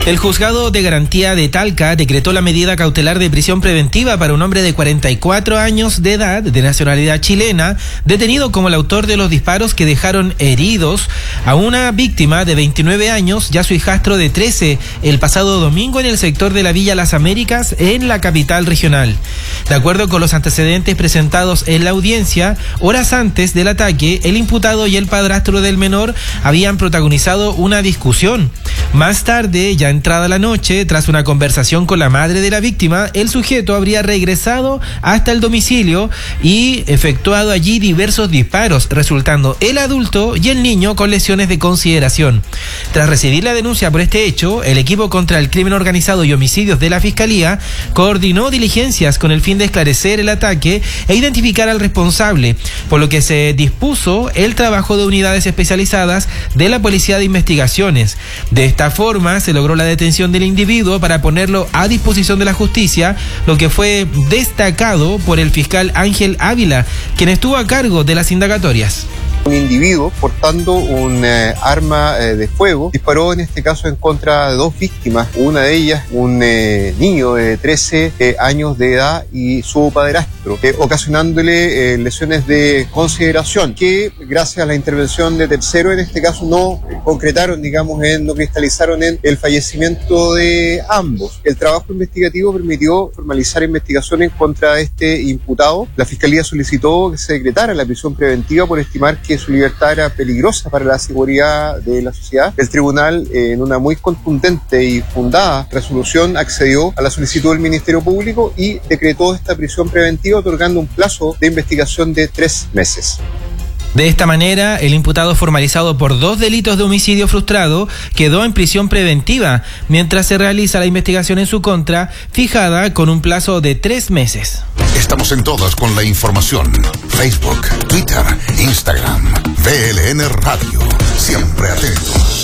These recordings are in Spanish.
El juzgado de garantía de Talca decretó la medida cautelar de prisión preventiva para un hombre de 44 años de edad, de nacionalidad chilena, detenido como el autor de los disparos que dejaron heridos a una víctima de 29 años y a su hijastro de 13 el pasado domingo en el sector de la Villa Las Américas, en la capital regional. De acuerdo con los antecedentes presentados en la audiencia, horas antes del ataque, el imputado y el padrastro del menor habían protagonizado una discusión. Más tarde, ya entrada la noche, tras una conversación con la madre de la víctima, el sujeto habría regresado hasta el domicilio y efectuado allí diversos disparos, resultando el adulto y el niño con lesiones de consideración. Tras recibir la denuncia por este hecho, el equipo contra el crimen organizado y homicidios de la Fiscalía coordinó diligencias con el fin de esclarecer el ataque e identificar al responsable, por lo que se dispuso el trabajo de unidades especializadas de la Policía de Investigaciones. De esta forma se logró la detención del individuo para ponerlo a disposición de la justicia, lo que fue destacado por el fiscal Ángel Ávila, quien estuvo a cargo de las indagatorias. Un individuo portando un arma de fuego disparó en este caso en contra de dos víctimas, una de ellas un niño de 13 años de edad y su padrastro, ocasionándole lesiones de consideración que gracias a la intervención de tercero en este caso no concretaron, no cristalizaron en el fallecimiento de ambos. El trabajo investigativo permitió formalizar investigaciones contra este imputado. La Fiscalía solicitó que se decretara la prisión preventiva por estimar que su libertad era peligrosa para la seguridad de la sociedad. El tribunal, en una muy contundente y fundada resolución, accedió a la solicitud del Ministerio Público y decretó esta prisión preventiva, otorgando un plazo de investigación de 3 meses. De esta manera, el imputado formalizado por 2 delitos de homicidio frustrado quedó en prisión preventiva, mientras se realiza la investigación en su contra, fijada con un plazo de 3 meses. Estamos en todas con la información. Facebook, Twitter, Instagram, VLN Radio. Siempre atentos.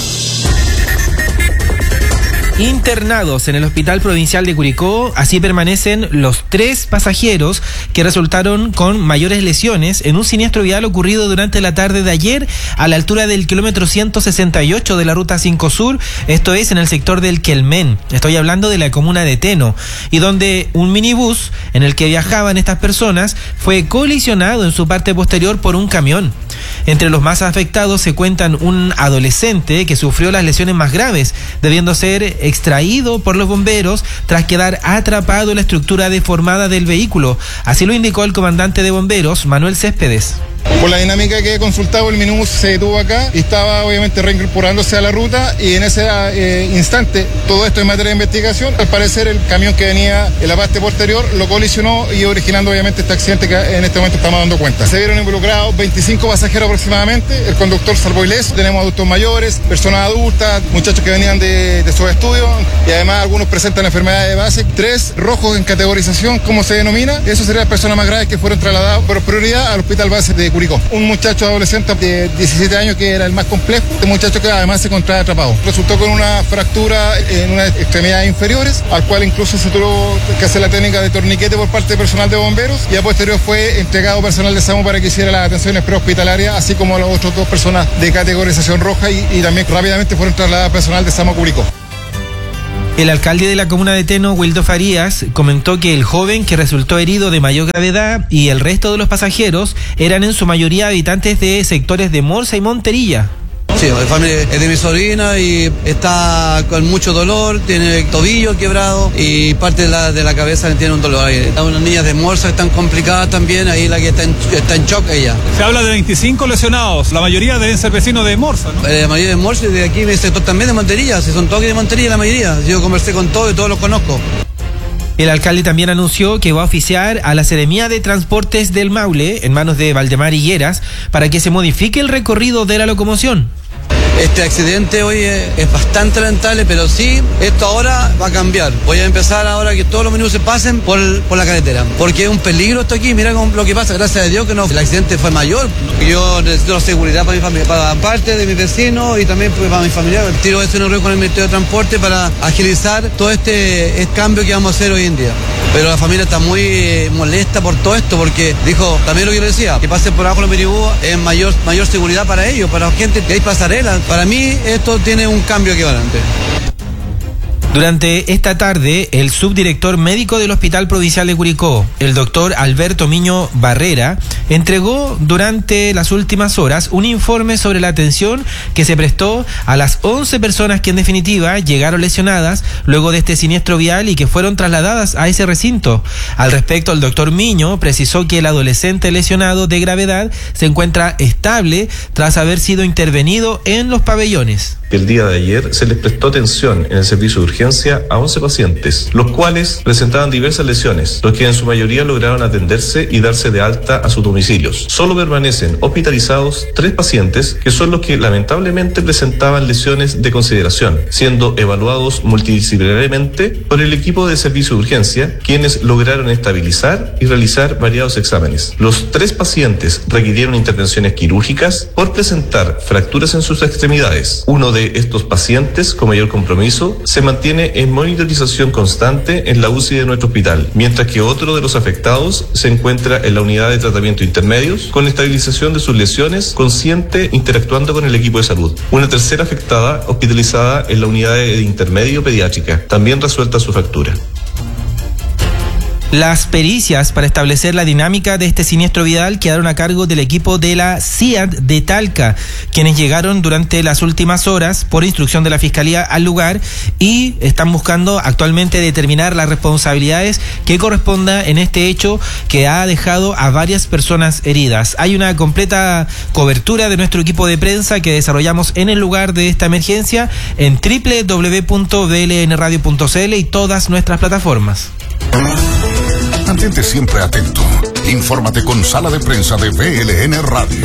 Internados en el Hospital Provincial de Curicó, así permanecen los 3 pasajeros que resultaron con mayores lesiones en un siniestro vial ocurrido durante la tarde de ayer a la altura del kilómetro 168 de la Ruta 5 Sur, esto es en el sector del Quelmén. Estoy hablando de la comuna de Teno, y donde un minibús en el que viajaban estas personas fue colisionado en su parte posterior por un camión. Entre los más afectados se cuentan un adolescente que sufrió las lesiones más graves, debiendo ser extraído por los bomberos tras quedar atrapado en la estructura deformada del vehículo. Así lo indicó el comandante de bomberos, Manuel Céspedes. Por la dinámica que he consultado, el minibús se detuvo acá y estaba obviamente reincorporándose a la ruta, y en ese instante, todo esto en materia de investigación, al parecer el camión que venía en la parte posterior lo colisionó y originando obviamente este accidente que en este momento estamos dando cuenta. Se vieron involucrados 25 pasajeros aproximadamente, el conductor salvó ileso, tenemos adultos mayores, personas adultas, muchachos que venían de sus estudios, y además algunos presentan enfermedades de base. 3 rojos en categorización, como se denomina, eso serían las personas más graves que fueron trasladados por prioridad al hospital base de Curicó. Un muchacho adolescente de 17 años que era el más complejo, un muchacho que además se encontraba atrapado. Resultó con una fractura en unas extremidades inferiores, al cual incluso se tuvo que hacer la técnica de torniquete por parte del personal de bomberos, y a posterior fue entregado personal de SAMU para que hiciera las atenciones prehospitalarias, así como a las otras 2 personas de categorización roja, y también rápidamente fueron trasladadas personal de SAMU Curicó. El alcalde de la comuna de Teno, Wildo Farías, comentó que el joven que resultó herido de mayor gravedad y el resto de los pasajeros eran en su mayoría habitantes de sectores de Morsa y Monterilla. Sí, la familia es de mi sobrina y está con mucho dolor, tiene tobillo quebrado y parte de la cabeza tiene un dolor ahí. Unas niñas de Morsa están complicadas también, ahí la que está en shock ella. Se habla de 25 lesionados, la mayoría deben ser vecinos de Morsa, ¿no? La mayoría de Morsa y de aquí de sector también de Monterilla, si son todos de Monterilla la mayoría. Yo conversé con todos y todos los conozco. El alcalde también anunció que va a oficiar a la Seremía de Transportes del Maule, en manos de Valdemar Higueras, para que se modifique el recorrido de la locomoción. Este accidente hoy es bastante lamentable, pero sí, esto ahora va a cambiar. Voy a empezar ahora que todos los minutos se pasen por la carretera, porque es un peligro esto aquí. Mira lo que pasa, gracias a Dios que no, el accidente fue mayor. Yo necesito la seguridad para mi familia, para parte de mis vecinos y también para mi familia. Tiro esto en el con el Ministerio de Transporte para agilizar todo este cambio que vamos a hacer hoy en día. Pero la familia está muy molesta por todo esto, porque dijo, también lo que yo decía, que pasen por abajo los minibús es mayor seguridad para ellos, para la gente que hay pasarelas. Para mí esto tiene un cambio equivalente. Durante esta tarde, el subdirector médico del Hospital Provincial de Curicó, el doctor Alberto Miño Barrera, entregó durante las últimas horas un informe sobre la atención que se prestó a las 11 personas que en definitiva llegaron lesionadas luego de este siniestro vial y que fueron trasladadas a ese recinto. Al respecto, el doctor Miño precisó que el adolescente lesionado de gravedad se encuentra estable tras haber sido intervenido en los pabellones. El día de ayer se les prestó atención en el servicio de urgencia a 11 pacientes, los cuales presentaban diversas lesiones, los que en su mayoría lograron atenderse y darse de alta a sus domicilios. Solo permanecen hospitalizados 3 pacientes, que son los que lamentablemente presentaban lesiones de consideración, siendo evaluados multidisciplinariamente por el equipo de servicio de urgencia, quienes lograron estabilizar y realizar variados exámenes. Los 3 pacientes requirieron intervenciones quirúrgicas por presentar fracturas en sus extremidades. Uno de estos pacientes con mayor compromiso se mantiene en monitorización constante en la UCI de nuestro hospital, mientras que otro de los afectados se encuentra en la unidad de tratamiento intermedios con estabilización de sus lesiones, consciente, interactuando con el equipo de salud. Una tercera afectada hospitalizada en la unidad de intermedio pediátrica, también resuelta su fractura. Las pericias para establecer la dinámica de este siniestro vial quedaron a cargo del equipo de la CIAD de Talca, quienes llegaron durante las últimas horas por instrucción de la Fiscalía al lugar y están buscando actualmente determinar las responsabilidades que corresponda en este hecho que ha dejado a varias personas heridas. Hay una completa cobertura de nuestro equipo de prensa que desarrollamos en el lugar de esta emergencia en www.blnradio.cl y todas nuestras plataformas. Mantente siempre atento. Infórmate con Sala de Prensa de BLN Radio.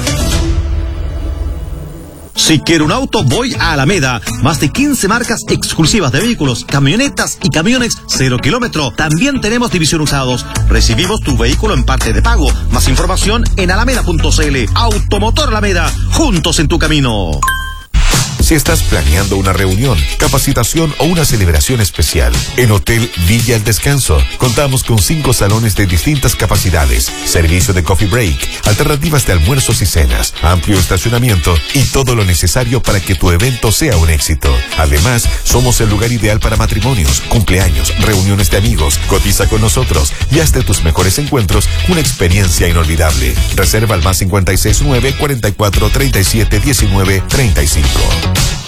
Si quiero un auto, voy a Alameda. Más de 15 marcas exclusivas de vehículos, camionetas y camiones 0 kilómetro. También tenemos división usados. Recibimos tu vehículo en parte de pago. Más información en alameda.cl. Automotor Alameda, juntos en tu camino. Si estás planeando una reunión, capacitación o una celebración especial, en Hotel Villa El Descanso contamos con 5 salones de distintas capacidades, servicio de coffee break, alternativas de almuerzos y cenas, amplio estacionamiento y todo lo necesario para que tu evento sea un éxito. Además, somos el lugar ideal para matrimonios, cumpleaños, reuniones de amigos. Cotiza con nosotros y haz de tus mejores encuentros una experiencia inolvidable. Reserva al +569 44 37 19 35.